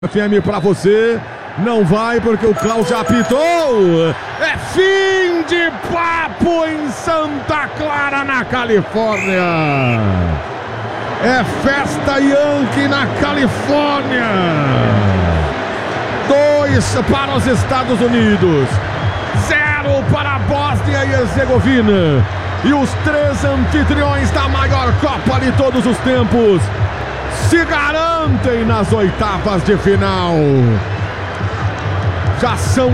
FM pra você, não vai porque o Klaus já apitou. É fim de papo em Santa Clara, na Califórnia. É festa Yankee na Califórnia. 2 para os Estados Unidos, 0 para a Bósnia e Herzegovina. E os 3 anfitriões da maior Copa de todos os tempos se garantem nas oitavas de final. Já são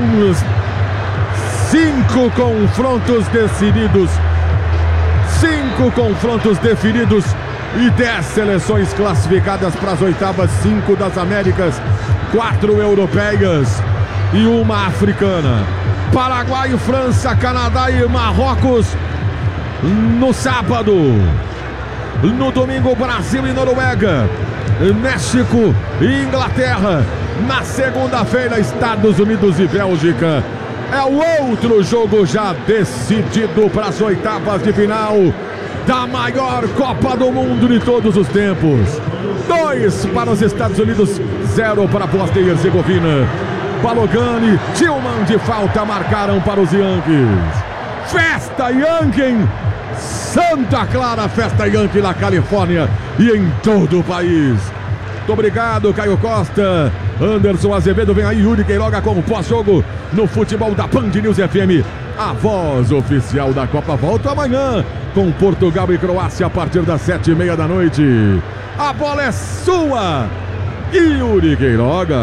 5 confrontos decididos. 5 confrontos definidos e 10 seleções classificadas para as oitavas. 5 das Américas, 4 europeias e 1 africana. Paraguai, França, Canadá e Marrocos no sábado. No domingo, Brasil e Noruega, México e Inglaterra. Na segunda-feira, Estados Unidos e Bélgica. É o outro jogo já decidido para as oitavas de final da maior Copa do Mundo de todos os tempos. 2 para os Estados Unidos, 0 para a Bósnia e Herzegovina. Balogun e Tillman de falta marcaram para os Yankees. Festa Yankee em Santa Clara, festa Yankee na Califórnia e em todo o país. Muito obrigado, Caio Costa. Anderson Azevedo, vem aí Yuri Queiroga com o pós-jogo no futebol da Band News FM. A voz oficial da Copa volta amanhã com Portugal e Croácia a partir das 7h30 da noite. A bola é sua, Yuri Queiroga.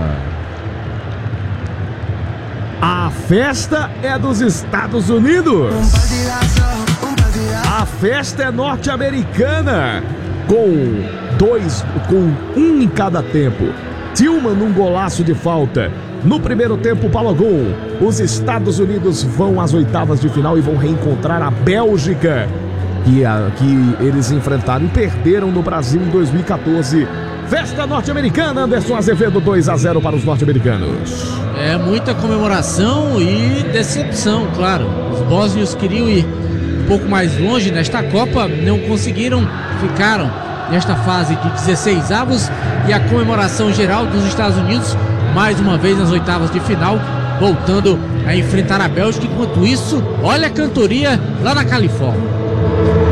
A festa é dos Estados Unidos. A festa é norte-americana, com 1 em cada tempo. Tillman num golaço de falta. No primeiro tempo, Balogun. Os Estados Unidos vão às oitavas de final e vão reencontrar a Bélgica, que eles enfrentaram e perderam no Brasil em 2014. Festa norte-americana, Anderson Azevedo, 2-0 para os norte-americanos. É muita comemoração e decepção, claro. Os bósnios queriam ir um pouco mais longe nesta Copa, não conseguiram, ficaram nesta fase de 16avos, e a comemoração geral dos Estados Unidos, mais uma vez nas oitavas de final, voltando a enfrentar a Bélgica. Enquanto isso, olha a cantoria lá na Califórnia.